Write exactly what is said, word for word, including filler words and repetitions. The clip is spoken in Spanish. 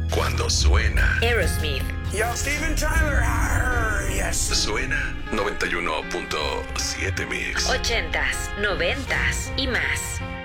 Cuando suena Aerosmith. Yo, Steven Tyler. Arr, yes. Suena noventa y uno punto siete Mix. Ochentas, noventas y más.